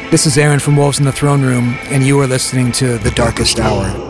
This is Aaron from Wolves in the Throne Room, and you are listening to The Darkest Hour.